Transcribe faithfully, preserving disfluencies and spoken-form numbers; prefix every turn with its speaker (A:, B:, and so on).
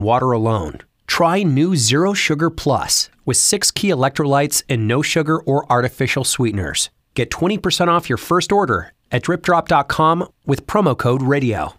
A: water alone. Try new Zero Sugar Plus with six key electrolytes and no sugar or artificial sweeteners. Get twenty percent off your first order at drip drop dot com with promo code radio.